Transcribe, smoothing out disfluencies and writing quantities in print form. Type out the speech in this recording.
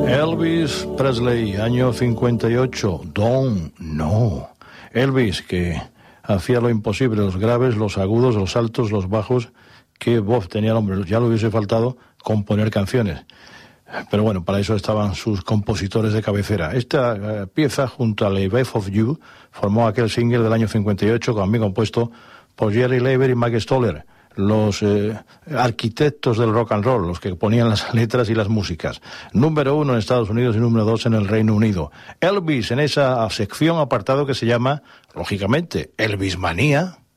Elvis Presley, año 58, Don't Know. Elvis, que hacía lo imposible, los graves, los agudos, los altos, los bajos. Qué voz tenía el hombre, ya le hubiese faltado componer canciones. Pero bueno, para eso estaban sus compositores de cabecera. Esta pieza, junto a The Wave of You, formó aquel single del año 58, también compuesto por Jerry Leiber y Mike Stoller, los arquitectos del rock and roll, los que ponían las letras y las músicas. Número 1 en Estados Unidos y número 2 en el Reino Unido. Elvis, en esa sección apartado que se llama, lógicamente, Elvis Manía.